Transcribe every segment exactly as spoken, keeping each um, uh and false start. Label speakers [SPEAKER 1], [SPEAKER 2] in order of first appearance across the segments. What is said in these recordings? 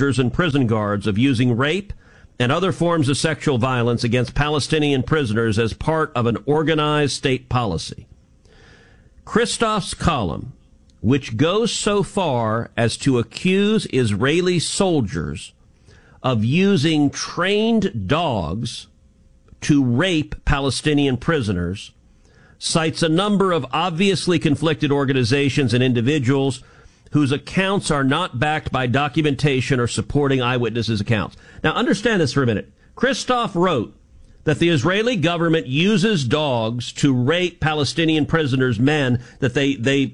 [SPEAKER 1] soldiers and prison guards of using rape and other forms of sexual violence against Palestinian prisoners as part of an organized state policy. Christoph's column, which goes so far as to accuse Israeli soldiers of using trained dogs to rape Palestinian prisoners, cites a number of obviously conflicted organizations and individuals whose accounts are not backed by documentation or supporting eyewitnesses' accounts. Now, understand this for a minute. Christoph wrote that the Israeli government uses dogs to rape Palestinian prisoners, men, that they, they,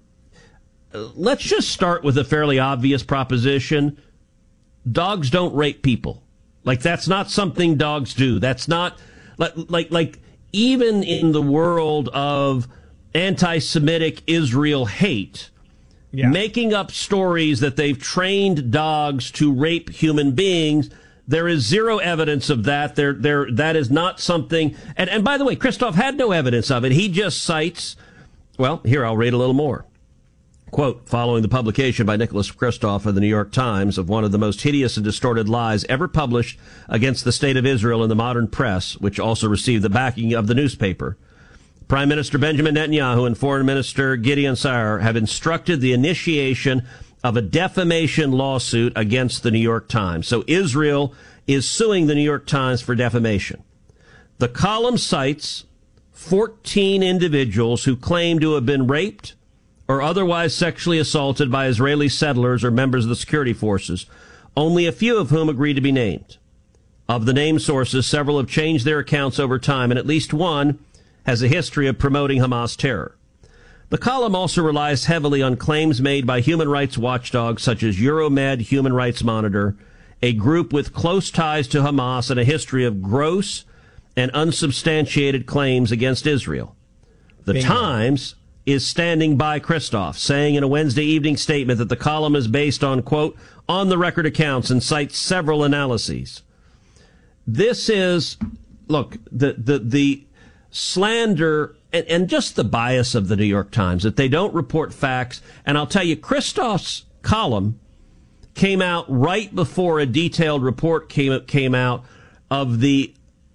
[SPEAKER 1] uh, let's just start with a fairly obvious proposition. Dogs don't rape people. Like, that's not something dogs do. That's not, like, like, like, even in the world of anti-Semitic Israel hate, yeah. making up stories that they've trained dogs to rape human beings, there is zero evidence of that. There, there, that is not something. And, and by the way, Christoph had no evidence of it. He just cites, well, here, I'll read a little more. Quote, following the publication by Nicholas Kristof of the New York Times of one of the most hideous and distorted lies ever published against the state of Israel in the modern press, which also received the backing of the newspaper, Prime Minister Benjamin Netanyahu and Foreign Minister Gideon Saar have instructed the initiation of a defamation lawsuit against the New York Times. So Israel is suing the New York Times for defamation. The column cites fourteen individuals who claim to have been raped or otherwise sexually assaulted by Israeli settlers or members of the security forces, only a few of whom agree to be named. Of the named sources, several have changed their accounts over time, and at least one has a history of promoting Hamas terror. The column also relies heavily on claims made by human rights watchdogs such as Euromed Human Rights Monitor, a group with close ties to Hamas and a history of gross and unsubstantiated claims against Israel. The Bingo. Times is standing by Christoph, saying in a Wednesday evening statement that the column is based on, quote, on-the-record accounts and cites several analyses. This is, look, the the, the slander and, and just the bias of the New York Times, that they don't report facts. And I'll tell you, Christoph's column came out right before a detailed report came, came out of the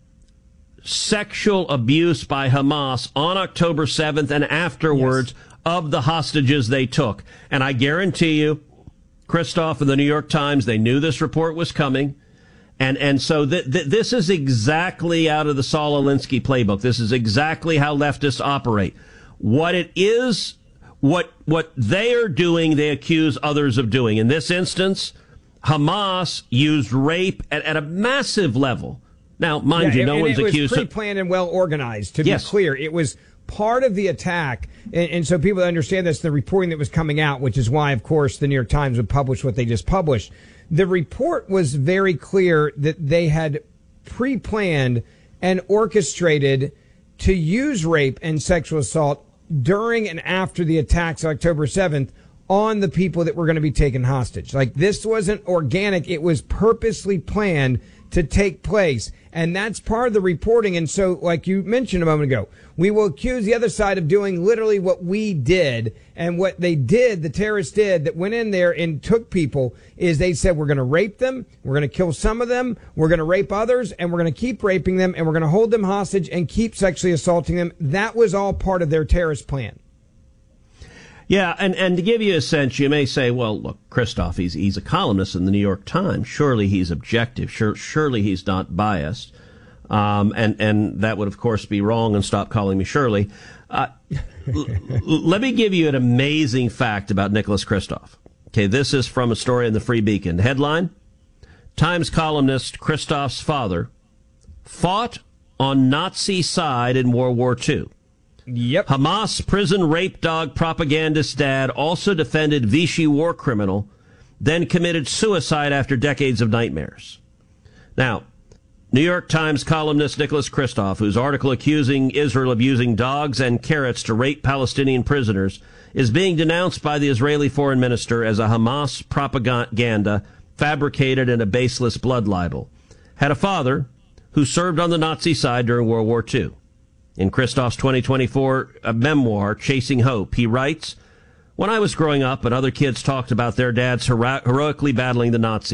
[SPEAKER 1] sexual abuse by Hamas on October seventh and afterwards yes. of the hostages they took. And I guarantee you, Christoph and the New York Times, they knew this report was coming. And and so th- th- this is exactly out of the Saul Alinsky playbook. This is exactly how leftists operate. What it is, what what they are doing, they accuse others of doing. In this instance, Hamas used rape at, at a massive level. Now, mind yeah, you, no
[SPEAKER 2] and
[SPEAKER 1] one's
[SPEAKER 2] it
[SPEAKER 1] accused.
[SPEAKER 2] It was pre-planned and well organized, to
[SPEAKER 1] yes.
[SPEAKER 2] be clear. It was part of the attack. And, and so people understand this, the reporting that was coming out, which is why, of course, the New York Times would publish what they just published. The report was very clear that they had pre-planned and orchestrated to use rape and sexual assault during and after the attacks on October seventh on the people that were going to be taken hostage. Like, this wasn't organic. It was purposely planned to take place. And that's part of the reporting. And so, like you mentioned a moment ago, we will accuse the other side of doing literally what we did. And what they did, the terrorists did, that went in there and took people, is they said, we're going to rape them, we're going to kill some of them, we're going to rape others, and we're going to keep raping them, and we're going to hold them hostage and keep sexually assaulting them. That was all part of their terrorist plan.
[SPEAKER 1] Yeah, and, and to give you a sense, you may say, well, look, Christoph, he's, he's a columnist in the New York Times. Surely he's objective. Sure, surely he's not biased. Um, and, and that would, of course, be wrong, and stop calling me Shirley. Uh, l- let me give you an amazing fact about Nicholas Kristof. Okay, this is from a story in the Free Beacon. Headline, Times columnist Kristof's father fought on Nazi side in World War Two.
[SPEAKER 2] Yep.
[SPEAKER 1] Hamas prison rape dog propagandist dad also defended Vichy war criminal, then committed suicide after decades of nightmares. Now, New York Times columnist Nicholas Kristof, whose article accusing Israel of using dogs and carrots to rape Palestinian prisoners, is being denounced by the Israeli foreign minister as a Hamas propaganda fabricated in a baseless blood libel, had a father who served on the Nazi side during World War Two. In Kristof's twenty twenty-four uh, memoir, Chasing Hope, he writes, when I was growing up and other kids talked about their dads hero- heroically battling the Nazis,